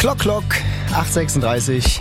Klock, 8:36.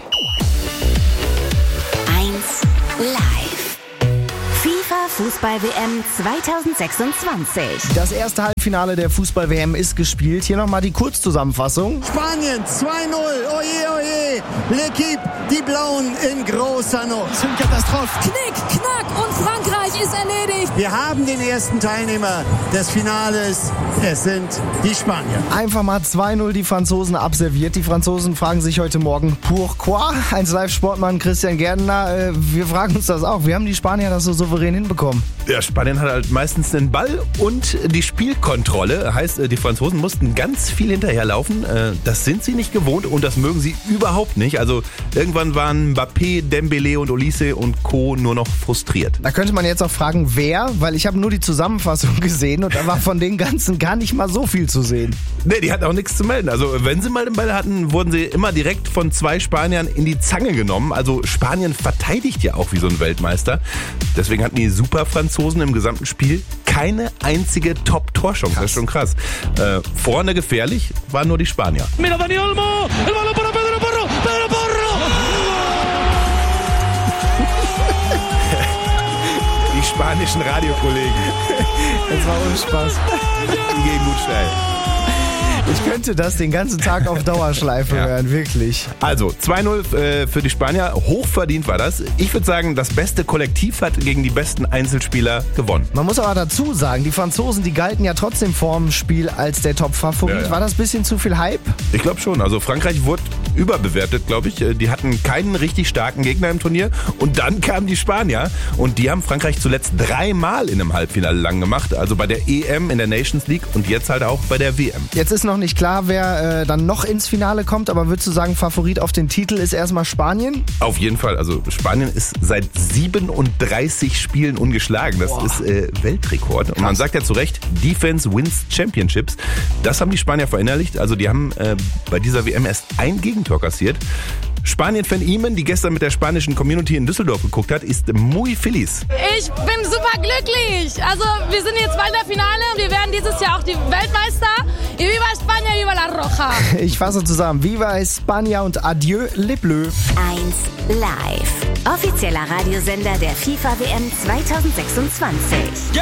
1 live. FIFA Fußball-WM 2026. Das erste Halbfinale der Fußball-WM ist gespielt. Hier nochmal die Kurzzusammenfassung. Spanien 2-0. Oje, oje. L'Equipe, die Blauen in großer Not. Das ist eine Katastrophe. Knick, knack und Frankreich ist erledigt. Wir haben den ersten Teilnehmer des Finales. Es sind die Spanier. Einfach mal 2-0 die Franzosen abserviert. Die Franzosen fragen sich heute Morgen, pourquoi? 1 Live-Sportmann Christian Gärtner, wir fragen uns das auch. Wie haben die Spanier das so souverän hinbekommen? Ja, Spanien hat halt meistens den Ball und die Spielkontrolle. Heißt, die Franzosen mussten ganz viel hinterherlaufen. Das sind sie nicht gewohnt und das mögen sie überhaupt nicht. Also irgendwann waren Mbappé, Dembélé und Olise und Co. nur noch frustriert. Da könnte man jetzt auch fragen, wer? Weil ich habe nur die Zusammenfassung gesehen und da war von den Ganzen gar nicht mal so viel zu sehen. Nee, die hatten auch nichts zu melden. Also wenn sie mal den Ball hatten, wurden sie immer direkt von 2 Spaniern in die Zange genommen. Also Spanien verteidigt ja auch wie so ein Weltmeister. Deswegen hatten die super Franzosen im gesamten Spiel keine einzige Top-Torchance. Das ist schon krass. Vorne gefährlich waren nur die Spanier. Mira Dani Olmo, el balón para Pedro Porro, Pedro Porro! Die spanischen Radiokollegen. Das war ohne Spaß. Die gehen gut schnell. Ich könnte das den ganzen Tag auf Dauerschleife hören, wirklich. Also 2-0 für die Spanier, hochverdient war das. Ich würde sagen, das beste Kollektiv hat gegen die besten Einzelspieler gewonnen. Man muss aber dazu sagen, die Franzosen, die galten ja trotzdem vorm Spiel als der Top-Favorit. Ja. War das ein bisschen zu viel Hype? Ich glaube schon. Also Frankreich wurde überbewertet, glaube ich. Die hatten keinen richtig starken Gegner im Turnier. Und dann kamen die Spanier. Und die haben Frankreich zuletzt 3-mal in einem Halbfinale lang gemacht. Also bei der EM, in der Nations League und jetzt halt auch bei der WM. Jetzt ist noch nicht klar, wer dann noch ins Finale kommt. Aber würdest du sagen, Favorit auf den Titel ist erstmal Spanien? Auf jeden Fall. Also Spanien ist seit 37 Spielen ungeschlagen. Das ist Weltrekord. Und man sagt ja zu Recht, Defense wins Championships. Das haben die Spanier verinnerlicht. Also die haben bei dieser WM erst ein Gegentor kassiert. Spanien-Fan Iman, die gestern mit der spanischen Community in Düsseldorf geguckt hat, ist muy feliz. Ich bin super glücklich. Also wir sind jetzt bald im Finale und wir werden dieses Jahr auch die Weltmeister. Y viva España, viva la Roja. Ich fasse zusammen. Viva España und adieu les Bleus. 1 live. Offizieller Radiosender der FIFA WM 2026.